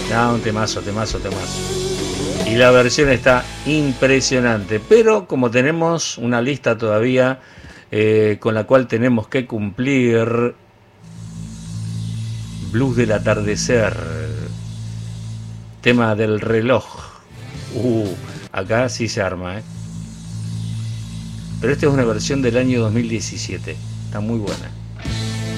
No, un temazo, temazo, temazo. Y la versión está impresionante. Pero como tenemos una lista todavía con la cual tenemos que cumplir, Blues del atardecer, tema del reloj. Acá sí se arma, ¿eh? Pero esta es una versión del año 2017. Está muy buena.